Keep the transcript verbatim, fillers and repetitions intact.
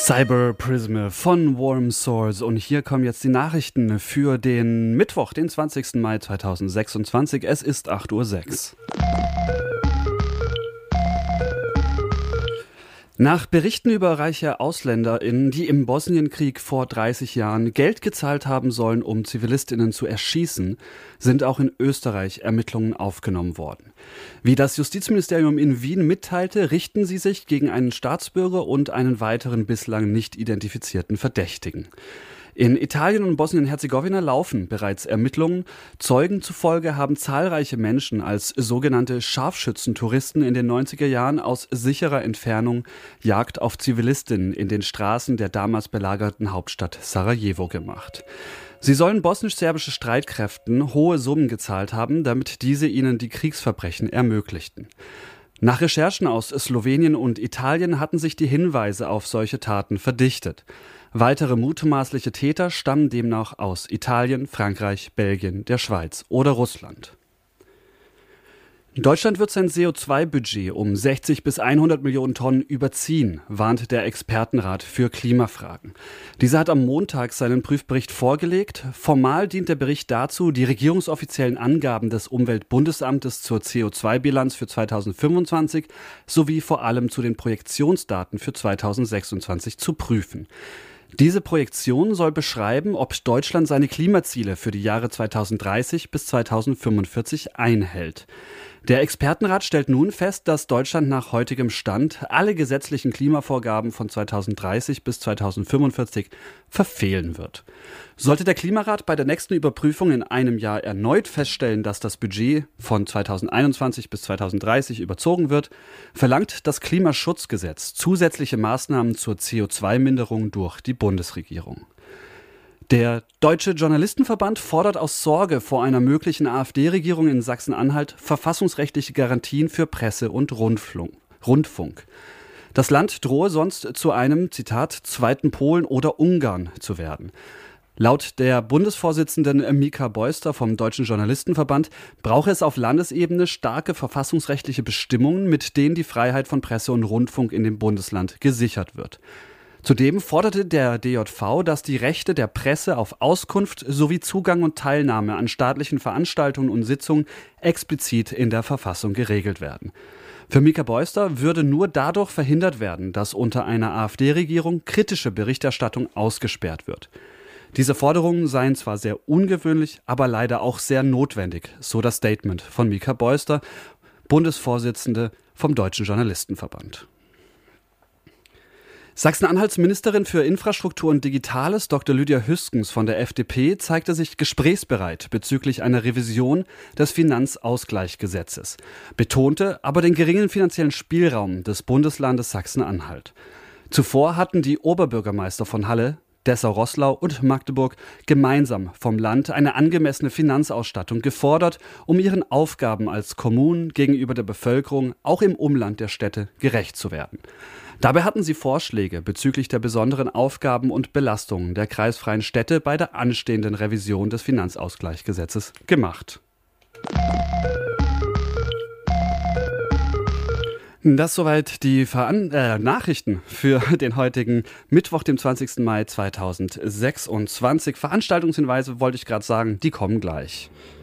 Cyber Prism von Warm Source und hier kommen jetzt die Nachrichten für den Mittwoch, den zwanzigsten Mai zweitausendsechsundzwanzig. Es ist acht Uhr sechs. Nach Berichten über reiche AusländerInnen, die im Bosnienkrieg vor dreißig Jahren Geld gezahlt haben sollen, um ZivilistInnen zu erschießen, sind auch in Österreich Ermittlungen aufgenommen worden. Wie das Justizministerium in Wien mitteilte, richten sie sich gegen einen Staatsbürger und einen weiteren bislang nicht identifizierten Verdächtigen. In Italien und Bosnien-Herzegowina laufen bereits Ermittlungen. Zeugen zufolge haben zahlreiche Menschen als sogenannte Scharfschützentouristen in den neunziger Jahren aus sicherer Entfernung Jagd auf Zivilistinnen in den Straßen der damals belagerten Hauptstadt Sarajevo gemacht. Sie sollen bosnisch-serbische Streitkräften hohe Summen gezahlt haben, damit diese ihnen die Kriegsverbrechen ermöglichten. Nach Recherchen aus Slowenien und Italien hatten sich die Hinweise auf solche Taten verdichtet. Weitere mutmaßliche Täter stammen demnach aus Italien, Frankreich, Belgien, der Schweiz oder Russland. Deutschland wird sein C O zwei Budget um sechzig bis hundert Millionen Tonnen überziehen, warnt der Expertenrat für Klimafragen. Dieser hat am Montag seinen Prüfbericht vorgelegt. Formal dient der Bericht dazu, die regierungsoffiziellen Angaben des Umweltbundesamtes zur C O zwei Bilanz für zweitausendfünfundzwanzig sowie vor allem zu den Projektionsdaten für zweitausendsechsundzwanzig zu prüfen. Diese Projektion soll beschreiben, ob Deutschland seine Klimaziele für die Jahre zweitausenddreißig bis zweitausendfünfundvierzig einhält. Der Expertenrat stellt nun fest, dass Deutschland nach heutigem Stand alle gesetzlichen Klimavorgaben von zweitausenddreißig bis zweitausendfünfundvierzig verfehlen wird. Sollte der Klimarat bei der nächsten Überprüfung in einem Jahr erneut feststellen, dass das Budget von zweitausendeinundzwanzig bis zweitausenddreißig überzogen wird, verlangt das Klimaschutzgesetz zusätzliche Maßnahmen zur C O zwei Minderung durch die Bundesregierung. Der Deutsche Journalistenverband fordert aus Sorge vor einer möglichen AfD-Regierung in Sachsen-Anhalt verfassungsrechtliche Garantien für Presse und Rundfunk. Das Land drohe sonst zu einem, Zitat, zweiten Polen oder Ungarn zu werden. Laut der Bundesvorsitzenden Mika Beuster vom Deutschen Journalistenverband brauche es auf Landesebene starke verfassungsrechtliche Bestimmungen, mit denen die Freiheit von Presse und Rundfunk in dem Bundesland gesichert wird. Zudem forderte der D J V, dass die Rechte der Presse auf Auskunft sowie Zugang und Teilnahme an staatlichen Veranstaltungen und Sitzungen explizit in der Verfassung geregelt werden. Für Mika Beuster würde nur dadurch verhindert werden, dass unter einer AfD-Regierung kritische Berichterstattung ausgesperrt wird. Diese Forderungen seien zwar sehr ungewöhnlich, aber leider auch sehr notwendig, so das Statement von Mika Beuster, Bundesvorsitzende vom Deutschen Journalistenverband. Sachsen-Anhalts Ministerin für Infrastruktur und Digitales, Doktor Lydia Hüskens von der F D P, zeigte sich gesprächsbereit bezüglich einer Revision des Finanzausgleichsgesetzes, betonte aber den geringen finanziellen Spielraum des Bundeslandes Sachsen-Anhalt. Zuvor hatten die Oberbürgermeister von Halle, Dessau-Roßlau und Magdeburg gemeinsam vom Land eine angemessene Finanzausstattung gefordert, um ihren Aufgaben als Kommunen gegenüber der Bevölkerung auch im Umland der Städte gerecht zu werden. Dabei hatten sie Vorschläge bezüglich der besonderen Aufgaben und Belastungen der kreisfreien Städte bei der anstehenden Revision des Finanzausgleichsgesetzes gemacht. Das soweit die Veran- äh, Nachrichten für den heutigen Mittwoch, dem zwanzigsten Mai zweitausendsechsundzwanzig. Veranstaltungshinweise wollte ich gerade sagen, die kommen gleich.